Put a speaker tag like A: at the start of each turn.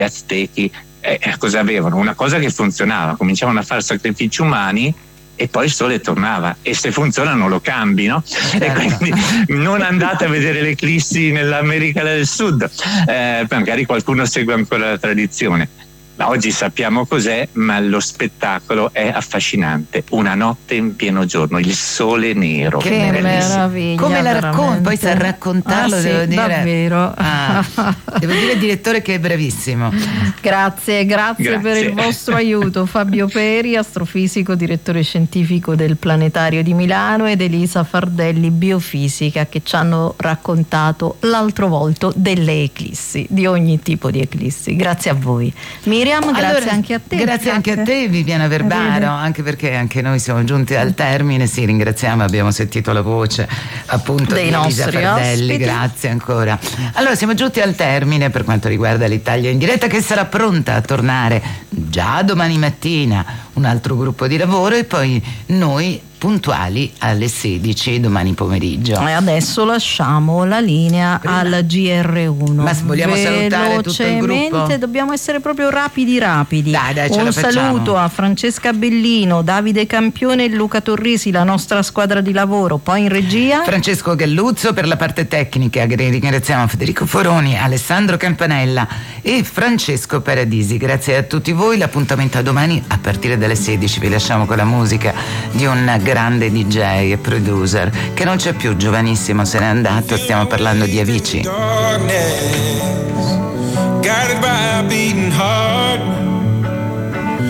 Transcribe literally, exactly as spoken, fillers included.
A: gli Aztechi, eh, cosa avevano? Una cosa che funzionava, cominciavano a fare sacrifici umani e poi il sole tornava, e se funziona non lo cambi, no? Certo. E quindi non andate a vedere le eclissi nell'America del Sud, eh, magari qualcuno segue ancora la tradizione. Oggi sappiamo cos'è, ma lo spettacolo è affascinante. Una notte in pieno giorno, il sole nero.
B: Che meraviglia! Come la racconta? Poi sa raccontarlo,
C: ah, sì,
B: devo dire.
C: Davvero.
B: Ah, devo dire, direttore, che è bravissimo.
C: Grazie, grazie, grazie per il vostro aiuto. Fabio Peri, astrofisico, direttore scientifico del Planetario di Milano, ed Elisa Fardelli, biofisica, che ci hanno raccontato l'altro volto delle eclissi, di ogni tipo di eclissi. Grazie a voi. Miriam, grazie
B: allora,
C: anche a te.
B: Grazie, grazie anche a te, Viviana Verbaro, anche perché anche noi siamo giunti al termine. Sì, ringraziamo, abbiamo sentito la voce appunto
C: dei
B: di Elisa Fardelli,
C: ospiti.
B: Grazie ancora. Allora, siamo giunti al termine per quanto riguarda l'Italia in diretta, che sarà pronta a tornare già domani mattina, un altro gruppo di lavoro, e poi noi puntuali alle sedici domani pomeriggio.
C: E adesso lasciamo la linea Prima. al G R uno.
B: Ma vogliamo salutare tutto il gruppo?
C: Dobbiamo essere proprio rapidi rapidi.
B: Dai, dai, ce
C: Un
B: la
C: saluto a Francesca Bellino, Davide Campione e Luca Torrisi, la nostra squadra di lavoro. Poi in regia
B: Francesco Galluzzo per la parte tecnica. Ringraziamo Federico Foroni, Alessandro Campanella e Francesco Paradisi. Grazie a tutti voi, l'appuntamento a domani a partire dalle sedici. Vi lasciamo con la musica di un grande D J e producer che non c'è più, giovanissimo, se n'è andato. Stiamo parlando di Avicii. Guided by a beating heart,